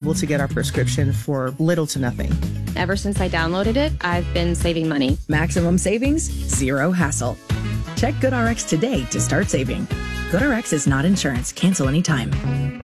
able to get our prescription for little to nothing. Ever since I downloaded it, I've been saving money. Maximum savings, zero hassle. Check GoodRx today to start saving. GoodRx is not insurance. Cancel anytime.